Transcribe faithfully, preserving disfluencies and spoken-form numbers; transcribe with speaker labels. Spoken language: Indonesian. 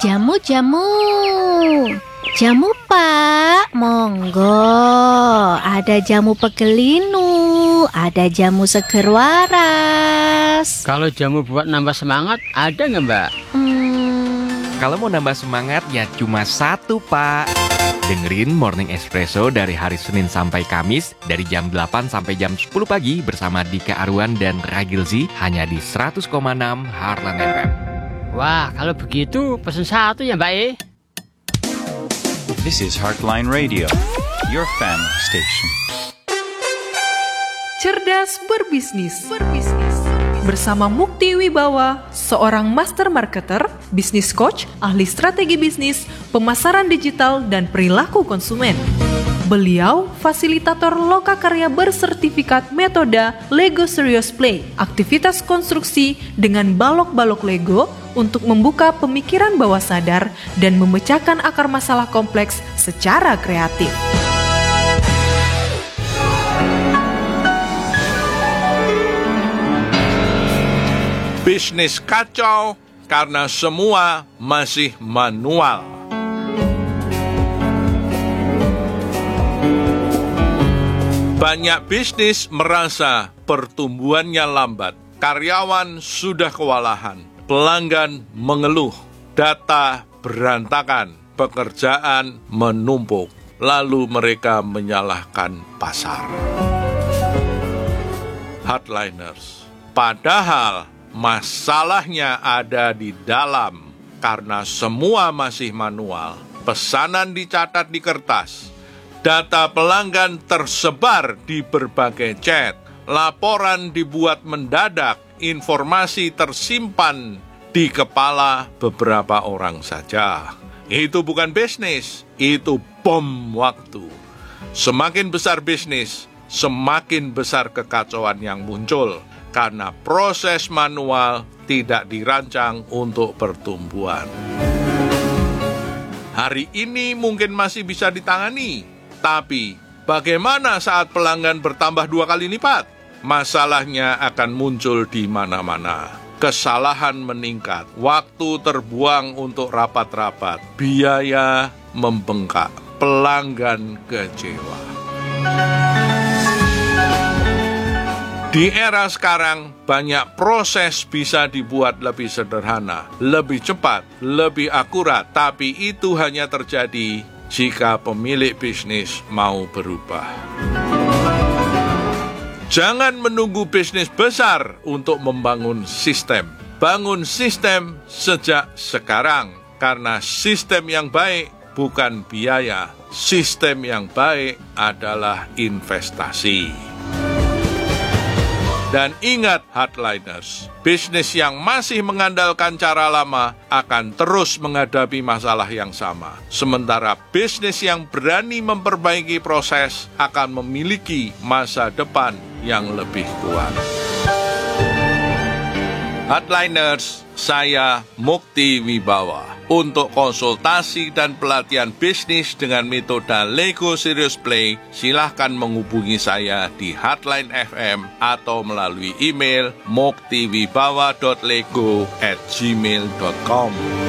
Speaker 1: Jamu-jamu. Jamu, Pak. Monggo. Ada jamu pegelinu, ada jamu seger waras.
Speaker 2: Kalau jamu buat nambah semangat, ada nggak, Mbak?
Speaker 1: Hmm.
Speaker 3: Kalau mau nambah semangat, ya cuma satu, Pak. Dengerin Morning Espresso dari hari Senin sampai Kamis dari jam delapan sampai jam sepuluh pagi bersama Dika Arwan dan Ragilzi hanya di seratus koma enam Heartland F M.
Speaker 2: Wah, kalau begitu pesen satu ya, Mbak E.
Speaker 4: This is Heartline Radio, your family station.
Speaker 5: Cerdas berbisnis. Berbisnis. Bersama Mukti Wibawa, seorang master marketer, bisnis coach, ahli strategi bisnis, pemasaran digital, dan perilaku konsumen. Beliau fasilitator lokakarya bersertifikat metode Lego Serious Play, aktivitas konstruksi dengan balok-balok Lego untuk membuka pemikiran bawah sadar dan memecahkan akar masalah kompleks secara kreatif.
Speaker 6: Bisnis kacau karena semua masih manual. Banyak bisnis merasa pertumbuhannya lambat, karyawan sudah kewalahan, pelanggan mengeluh, data berantakan, pekerjaan menumpuk, lalu mereka menyalahkan pasar. Hardliners, padahal masalahnya ada di dalam karena semua masih manual, pesanan dicatat di kertas, data pelanggan tersebar di berbagai chat, laporan dibuat mendadak, informasi tersimpan di kepala beberapa orang saja. Itu bukan bisnis, itu bom waktu. Semakin besar bisnis, semakin besar kekacauan yang muncul, karena proses manual tidak dirancang untuk pertumbuhan. Hari ini mungkin masih bisa ditangani, tapi bagaimana saat pelanggan bertambah dua kali lipat? Masalahnya akan muncul di mana-mana. Kesalahan meningkat, waktu terbuang untuk rapat-rapat, biaya membengkak, pelanggan kecewa. Di era sekarang, banyak proses bisa dibuat lebih sederhana, lebih cepat, lebih akurat, tapi itu hanya terjadi jika pemilik bisnis mau berubah. Jangan menunggu bisnis besar untuk membangun sistem. Bangun sistem sejak sekarang, karena sistem yang baik bukan biaya. Sistem yang baik adalah investasi. Dan ingat Hardliners, bisnis yang masih mengandalkan cara lama akan terus menghadapi masalah yang sama. Sementara bisnis yang berani memperbaiki proses akan memiliki masa depan yang lebih kuat. Hardliners, saya Mukti Wibawa. Untuk konsultasi dan pelatihan bisnis dengan metode Lego Serious Play, silahkan menghubungi saya di Hotline F M atau melalui email muktiwibawa dot lego at gmail dot com.